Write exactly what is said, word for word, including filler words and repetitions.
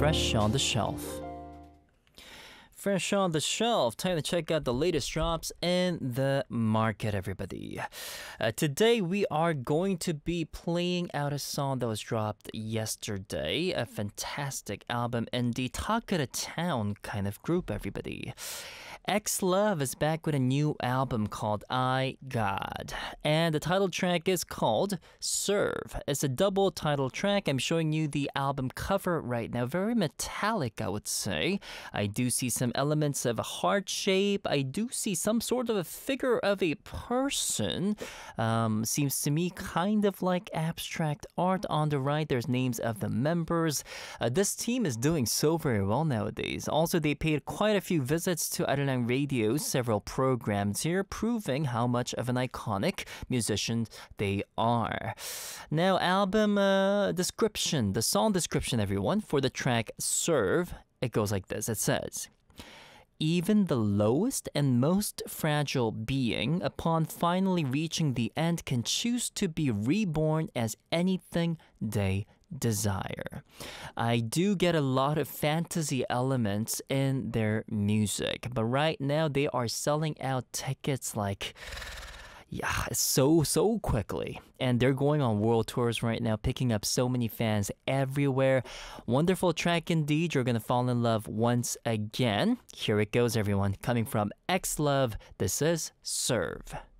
Fresh on the Shelf. Fresh on the Shelf. Time to check out the latest drops in the market, everybody. Uh, today, we are going to be playing out a song that was dropped yesterday. A fantastic album in the Talk of the Town kind of group, everybody. X-Love is back with a new album called I, God. And the title track is called Serve. It's a double title track. I'm showing you the album cover right now. Very metallic, I would say. I do see some elements of a heart shape. I do see some sort of a figure of a person. Um, seems to me kind of like abstract art on the right. There's names of the members. Uh, this team is doing so very well nowadays. Also, they paid quite a few visits to Arirang Radio, several programs here, proving how much of an iconic musician they are. Now, album uh, description, the song description, everyone, for the track Serve, it goes like this. It says, even the lowest and most fragile being, upon finally reaching the end, can choose to be reborn as anything they desire. I do get a lot of fantasy elements in their music, but right now they are selling out tickets like yeah, so, so quickly. And they're going on world tours right now, picking up so many fans everywhere. Wonderful track indeed. You're going to fall in love once again. Here it goes, everyone. Coming from X-Love, this is Serve.